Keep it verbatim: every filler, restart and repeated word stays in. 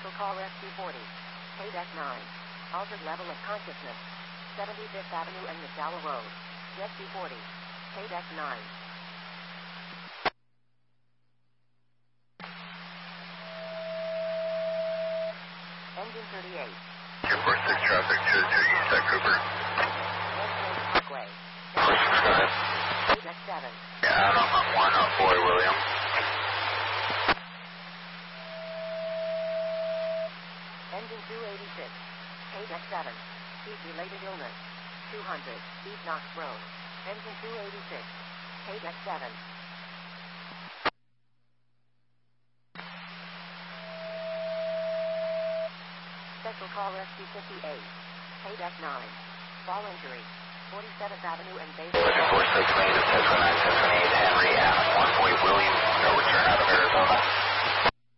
Special call Rescue forty. K nine. Altered level of consciousness. seventy-fifth Avenue and McDowell Road. Rescue forty. K nine. Engine thirty-eight. two four six traffic to two East at Cooper. West Parkway. Go ahead. K seven. Yeah, I'm on one oh four, William. Engine two eighty-six. K seven. Heat-related illness. two hundred. East Knox Road. Engine two eighty-six. K seven. Special call Rescue fifty-eight. K nine. Fall injury. forty-seventh Avenue and Base. four six main of Tesla nine seven eight Henry, Adam one point William, no return out of Arizona.